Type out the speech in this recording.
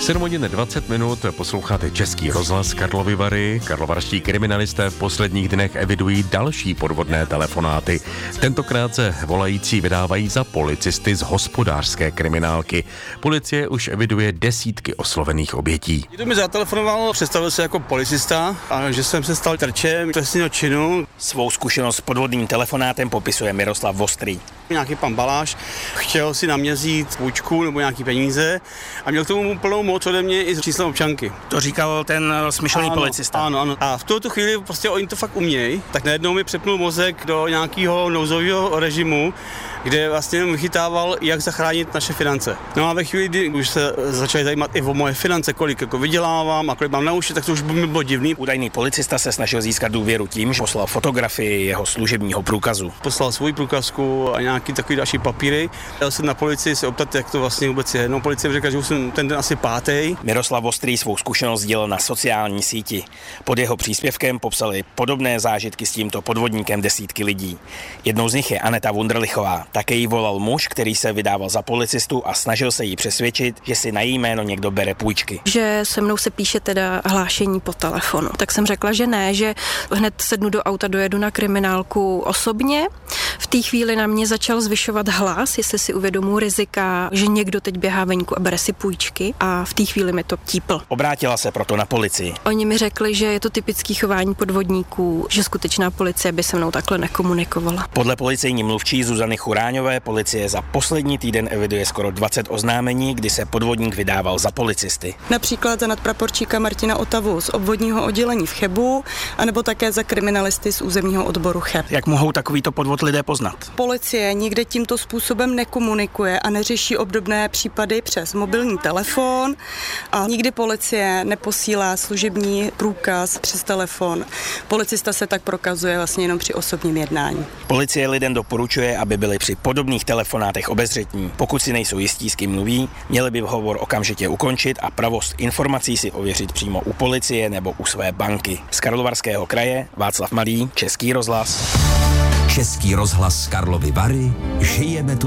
7:20, posloucháte Český rozhlas Karlovy Vary. Karlovarští kriminalisté v posledních dnech evidují další podvodné telefonáty. Tentokrát se volající vydávají za policisty z hospodářské kriminálky. Policie už eviduje desítky oslovených obětí. Někdo mi zatelefonoval, představil se jako policista a že jsem se stal terčem trestného činu. Svou zkušenost s podvodným telefonátem popisuje Miroslav Vostrý. Nějaký pan Baláš chtěl si na mě vzít půjčku nebo nějaký peníze a měl k tomu plnou moc ode mě i s číslem občanky. To říkal ten smyšlený policista. Ano. A v tuto chvíli prostě oni to fakt umějí, tak najednou mi přepnul mozek do nějakého nouzového režimu, kde vlastně vychytával, jak zachránit naše finance. No a ve chvíli, kdy už se začali zajímat i o moje finance, kolik jako vydělávám a kolik mám na uši, tak to už mi bylo divný. Údajný policista se snažil získat důvěru tím, že poslal fotografii jeho služebního průkazu. Poslal svůj průkazku a nějaký takový další papíry. Jel jsem na policii se optat, jak to vlastně vůbec je. No, policie mi řekla, že už jsem ten den asi 5. Miroslav Vostrý svou zkušenost sdílel na sociální síti. Pod jeho příspěvkem popsali podobné zážitky s tímto podvodníkem desítky lidí. Jednou z nich je Aneta Wunderlichová. Také jí volal muž, který se vydával za policistu a snažil se jí přesvědčit, že si na její jméno někdo bere půjčky. Že se mnou se píše teda hlášení po telefonu. Tak jsem řekla, že ne, že hned sednu do auta, dojedu na kriminálku osobně. V té chvíli na mě začal zvyšovat hlas, jestli si uvědomuji rizika, že někdo teď běhá venku a bere si půjčky, a v té chvíli mi to típl. Obrátila se proto na policii. Oni mi řekli, že je to typický chování podvodníků, že skutečná policie by se mnou takhle nekomunikovala. Podle policejní mluvčí Zuzany Churáňové policie za poslední týden eviduje skoro 20 oznámení, kdy se podvodník vydával za policisty. Například za nadpraporčíka Martina Otavu z obvodního oddělení v Chebu, anebo také za kriminalisty z územního odboru Cheb. Jak mohou takovýto podvod lidé poznat? Policie nikde tímto způsobem nekomunikuje a neřeší obdobné případy přes mobilní telefon a nikdy policie neposílá služební průkaz přes telefon. Policista se tak prokazuje vlastně jenom při osobním jednání. Policie lidem doporučuje, aby byli při podobných telefonátech obezřetní. Pokud si nejsou jistí, s kým mluví, měli by hovor okamžitě ukončit a pravost informací si ověřit přímo u policie nebo u své banky. Z Karlovarského kraje Václav Malý, Český rozhlas. Český rozhlas Karlovy Vary, žijeme tu